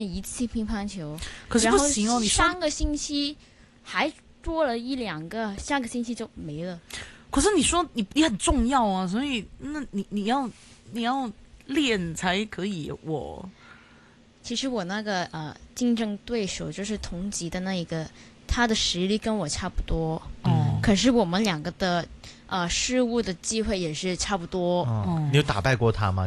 一次乒乓球， 可是不行哦，你说上个星期还做了一两个，下个星期就没了。 可是你说你很重要啊，所以那你要练才可以。 其实我那个竞争对手就是同级的那一个，他的实力跟我差不多， 哦可是我们两个的失误的机会也是差不多。 哦，你有打败过他吗？